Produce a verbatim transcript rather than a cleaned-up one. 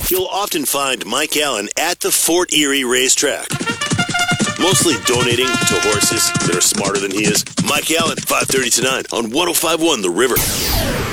you'll often find Mike Allen at the Fort Erie racetrack. Mostly donating to horses that are smarter than he is. Mike Allen, five thirty to nine on one oh five point one The River.